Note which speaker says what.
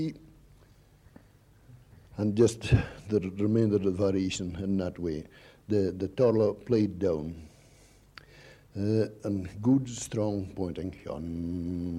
Speaker 1: and just the remainder of the variation in that way. The Torla played down, and good strong pointing.